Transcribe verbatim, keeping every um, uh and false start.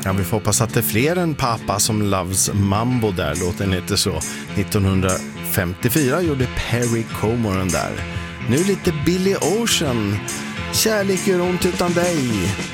Ja, vi får hoppas att det är fler än pappa som loves mambo där, låten heter så. nittonhundrafemtiofyra gjorde Perry Como den där. Nu lite Billy Ocean. Kärlek gör ont utan dig.